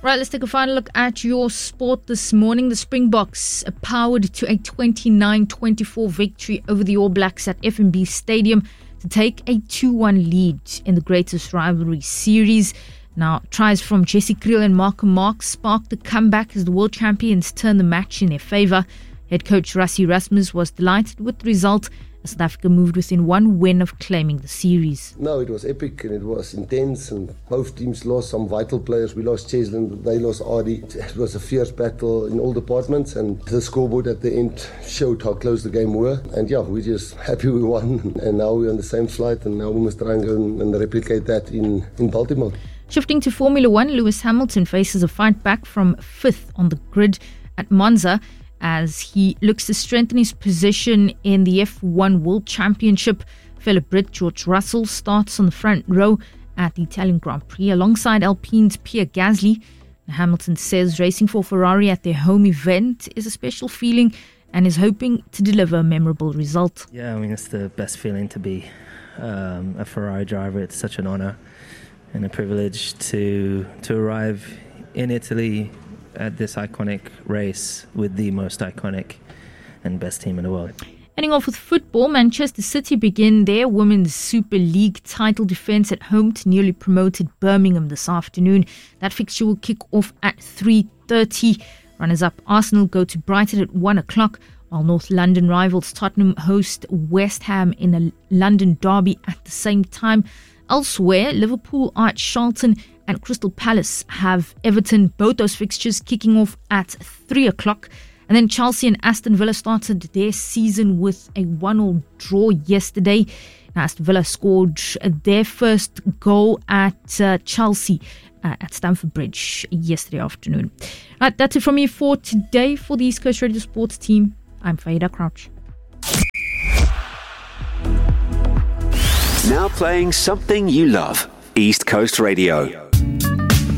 Right, let's take a final look at your sport this morning. The Springboks powered to a 29-24 victory over the All Blacks at FNB Stadium to take a 2-1 lead in the greatest rivalry series. Now, tries from Jesse Kriel and Marco Marx sparked the comeback as the world champions turned the match in their favour. Head coach Rassie Erasmus was delighted with the result as South Africa moved within one win of claiming the series. No, it was epic and it was intense, and both teams lost some vital players. We lost Cheslin, they lost Adi. It was a fierce battle in all departments, and the scoreboard at the end showed how close the game were. And yeah, we're just happy we won, and now we're on the same flight, and now we must try and go and replicate that in Baltimore. Shifting to Formula One, Lewis Hamilton faces a fight back from 5th on the grid at Monza as he looks to strengthen his position in the F1 World Championship. Fellow Brit George Russell starts on the front row at the Italian Grand Prix alongside Alpine's Pierre Gasly. Hamilton says racing for Ferrari at their home event is a special feeling and is hoping to deliver a memorable result. Yeah, I mean, it's the best feeling to be a Ferrari driver. It's such an honour and a privilege to arrive in Italy at this iconic race with the most iconic and best team in the world. Ending off with football, Manchester City begin their Women's Super League title defence at home to newly promoted Birmingham this afternoon. That fixture will kick off at 3:30. Runners-up Arsenal go to Brighton at 1 o'clock, while North London rivals Tottenham host West Ham in a London derby at the same time. Elsewhere, Liverpool are at Charlton and Crystal Palace have Everton, both those fixtures kicking off at 3 o'clock. And then Chelsea and Aston Villa started their season with a 1-1 draw yesterday. Now, Aston Villa scored their first goal at Chelsea at Stamford Bridge yesterday afternoon. Right, that's it from me for today. For the East Coast Radio Sports team, I'm Faida Crouch. Now playing something you love. East Coast Radio.